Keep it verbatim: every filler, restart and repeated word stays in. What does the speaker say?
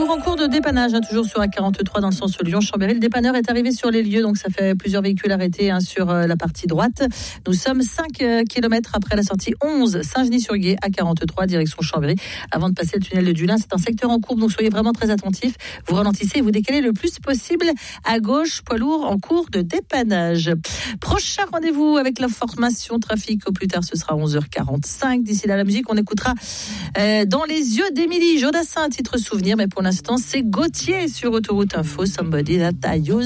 toujours en cours de dépannage, hein, toujours sur A quarante-trois dans le sens Lyon-Chambéry. Le dépanneur est arrivé sur les lieux, donc ça fait plusieurs véhicules arrêtés hein, sur euh, la partie droite. Nous sommes cinq kilomètres après la sortie onze Saint-Genis-sur-Guiers, A quarante-trois, direction Chambéry. Avant de passer le tunnel de Dulin, c'est un secteur en courbe, donc soyez vraiment très attentifs. Vous ralentissez et vous décalez le plus possible à gauche, poids lourd en cours de dépannage. Prochain rendez-vous avec l'information trafic, au plus tard ce sera onze heures quarante-cinq. D'ici là, la musique, on écoutera euh, Dans les yeux d'Émilie Jodassin, titre souvenir, mais pour l'instant c'est Gauthier sur Autoroute Info, Somebody That I Used